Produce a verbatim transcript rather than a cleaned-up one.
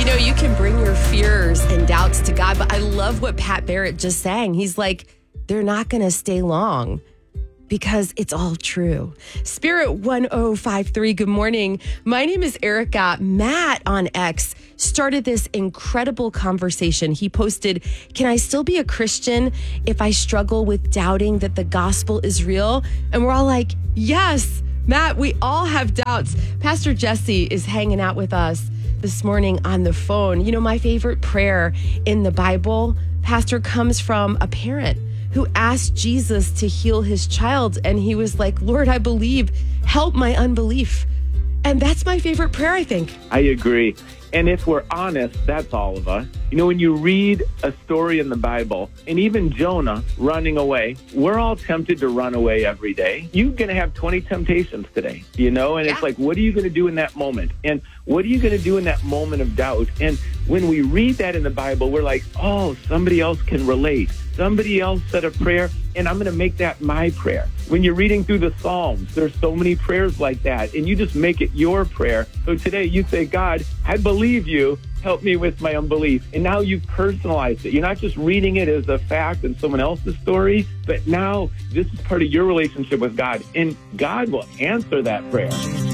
know, you can bring your fears and doubts to God, but I love what Pat Barrett just sang. He's like, they're not going to stay long because it's all true. Spirit one oh five three, good morning. My name is Erica. Matt on X started this incredible conversation. He posted, can I still be a Christian if I struggle with doubting that the gospel is real? And we're all like, yes, Matt, we all have doubts. Pastor Jesse is hanging out with us this morning on the phone. You know, my favorite prayer in the Bible, Pastor, comes from a parent who asked Jesus to heal his child. And he was like, Lord, I believe, help my unbelief. And that's my favorite prayer, I think. I agree. And if we're honest, that's all of us. You know, when you read a story in the Bible, and even Jonah running away, we're all tempted to run away every day. You're going to have twenty temptations today, you know, and yeah. It's like, what are you going to do in that moment? And what are you going to do in that moment of doubt? And when we read that in the Bible, we're like, oh, somebody else can relate. Somebody else said a prayer, and I'm going to make that my prayer. When you're reading through the Psalms, there's so many prayers like that, and you just make it your prayer. So today you say, God, I believe you. Help me with my unbelief. And now you've personalized it. You're not just reading it as a fact in someone else's story, but now this is part of your relationship with God, and God will answer that prayer.